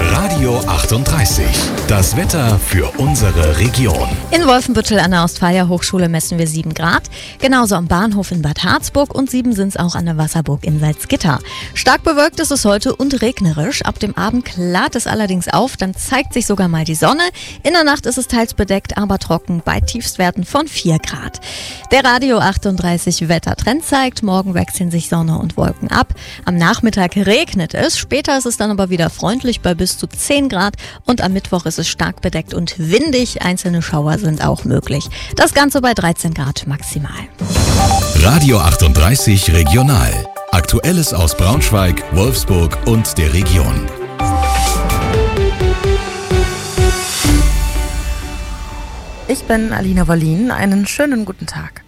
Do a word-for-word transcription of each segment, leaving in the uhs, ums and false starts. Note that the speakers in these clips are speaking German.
Radio achtunddreißig. Das Wetter für unsere Region. In Wolfenbüttel an der Ostfalia-Hochschule messen wir sieben Grad. Genauso am Bahnhof in Bad Harzburg und sieben sind es auch an der Wasserburg in Salzgitter. Stark bewölkt ist es heute und regnerisch. Ab dem Abend klart es allerdings auf, dann zeigt sich sogar mal die Sonne. In der Nacht ist es teils bedeckt, aber trocken bei Tiefstwerten von vier Grad. Der Radio achtunddreißig Wettertrend zeigt, morgen wechseln sich Sonne und Wolken ab. Am Nachmittag regnet es, später ist es dann aber wieder freundlich bei bis zu zehn Grad und am Mittwoch ist es stark bedeckt und windig. Einzelne Schauer sind auch möglich. Das Ganze bei dreizehn Grad maximal. Radio achtunddreißig Regional. Aktuelles aus Braunschweig, Wolfsburg und der Region. Ich bin Alina Wollin. Einen schönen guten Tag.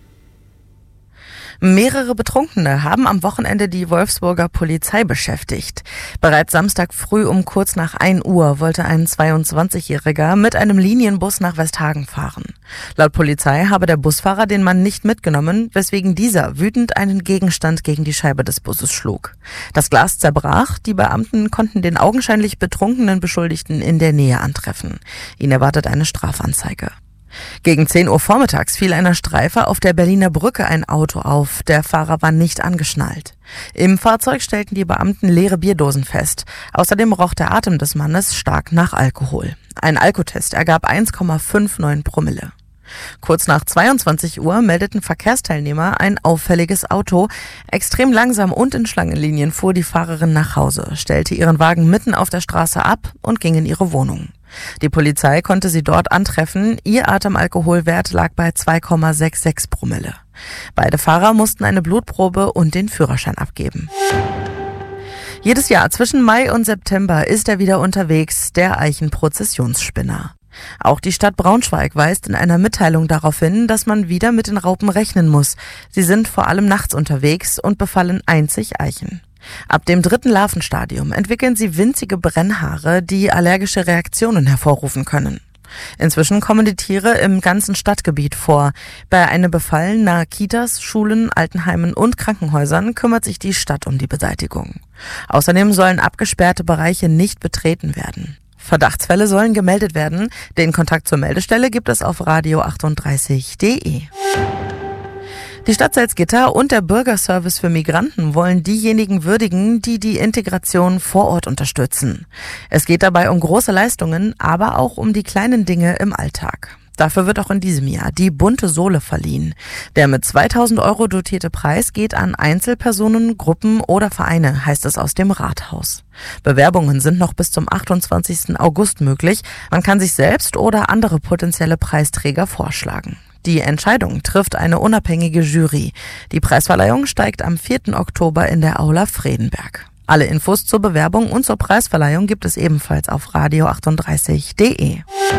Mehrere Betrunkene haben am Wochenende die Wolfsburger Polizei beschäftigt. Bereits Samstag früh um kurz nach ein Uhr wollte ein zweiundzwanzigjähriger mit einem Linienbus nach Westhagen fahren. Laut Polizei habe der Busfahrer den Mann nicht mitgenommen, weswegen dieser wütend einen Gegenstand gegen die Scheibe des Busses schlug. Das Glas zerbrach, die Beamten konnten den augenscheinlich betrunkenen Beschuldigten in der Nähe antreffen. Ihn erwartet eine Strafanzeige. Gegen zehn Uhr vormittags fiel einer Streife auf der Berliner Brücke ein Auto auf. Der Fahrer war nicht angeschnallt. Im Fahrzeug stellten die Beamten leere Bierdosen fest. Außerdem roch der Atem des Mannes stark nach Alkohol. Ein Alkotest ergab eins Komma neunundfünfzig Promille. Kurz nach zweiundzwanzig Uhr meldeten Verkehrsteilnehmer ein auffälliges Auto. Extrem langsam und in Schlangenlinien fuhr die Fahrerin nach Hause, stellte ihren Wagen mitten auf der Straße ab und ging in ihre Wohnung. Die Polizei konnte sie dort antreffen. Ihr Atemalkoholwert lag bei zwei Komma sechsundsechzig Promille. Beide Fahrer mussten eine Blutprobe und den Führerschein abgeben. Jedes Jahr zwischen Mai und September ist er wieder unterwegs, der Eichenprozessionsspinner. Auch die Stadt Braunschweig weist in einer Mitteilung darauf hin, dass man wieder mit den Raupen rechnen muss. Sie sind vor allem nachts unterwegs und befallen einzig Eichen. Ab dem dritten Larvenstadium entwickeln sie winzige Brennhaare, die allergische Reaktionen hervorrufen können. Inzwischen kommen die Tiere im ganzen Stadtgebiet vor. Bei einem Befall nahe Kitas, Schulen, Altenheimen und Krankenhäusern kümmert sich die Stadt um die Beseitigung. Außerdem sollen abgesperrte Bereiche nicht betreten werden. Verdachtsfälle sollen gemeldet werden. Den Kontakt zur Meldestelle gibt es auf radio achtunddreißig punkt de. Die Stadt Salzgitter und der Bürgerservice für Migranten wollen diejenigen würdigen, die die Integration vor Ort unterstützen. Es geht dabei um große Leistungen, aber auch um die kleinen Dinge im Alltag. Dafür wird auch in diesem Jahr die Bunte Sohle verliehen. Der mit zweitausend Euro dotierte Preis geht an Einzelpersonen, Gruppen oder Vereine, heißt es aus dem Rathaus. Bewerbungen sind noch bis zum achtundzwanzigsten August möglich. Man kann sich selbst oder andere potenzielle Preisträger vorschlagen. Die Entscheidung trifft eine unabhängige Jury. Die Preisverleihung steigt am vierten Oktober in der Aula Fredenberg. Alle Infos zur Bewerbung und zur Preisverleihung gibt es ebenfalls auf radio achtunddreißig punkt de.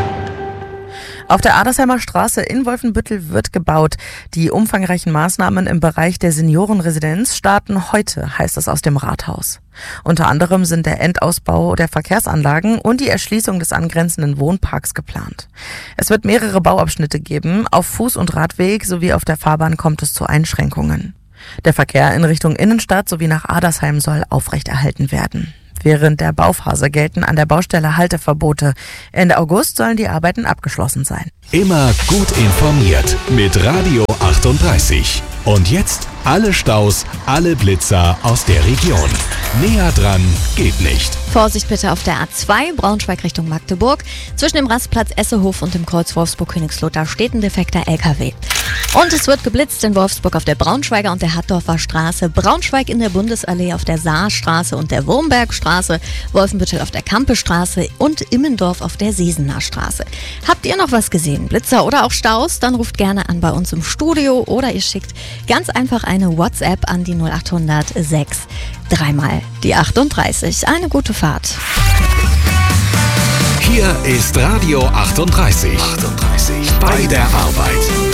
Auf der Adersheimer Straße in Wolfenbüttel wird gebaut. Die umfangreichen Maßnahmen im Bereich der Seniorenresidenz starten heute, heißt es aus dem Rathaus. Unter anderem sind der Endausbau der Verkehrsanlagen und die Erschließung des angrenzenden Wohnparks geplant. Es wird mehrere Bauabschnitte geben. Auf Fuß- und Radweg sowie auf der Fahrbahn kommt es zu Einschränkungen. Der Verkehr in Richtung Innenstadt sowie nach Adersheim soll aufrechterhalten werden. Während der Bauphase gelten an der Baustelle Halteverbote. Ende August sollen die Arbeiten abgeschlossen sein. Immer gut informiert mit Radio achtunddreißig. Und jetzt alle Staus, alle Blitzer aus der Region. Näher dran geht nicht. Vorsicht bitte auf der A zwei, Braunschweig Richtung Magdeburg. Zwischen dem Rastplatz Essehof und dem Kreuz Wolfsburg-Königslotter steht ein defekter L K W. Und es wird geblitzt in Wolfsburg auf der Braunschweiger und der Hattdorfer Straße, Braunschweig in der Bundesallee auf der Saarstraße und der Wurmbergstraße, Wolfenbüttel auf der Kampestraße und Immendorf auf der Sesener Straße. Habt ihr noch was gesehen, Blitzer oder auch Staus? Dann ruft gerne an bei uns im Studio oder ihr schickt ganz einfach eine WhatsApp an die null achthundert sechs dreimal die achtunddreißig. Eine gute Fahrt. Hier ist Radio achtunddreißig. achtunddreißig. Bei der Arbeit.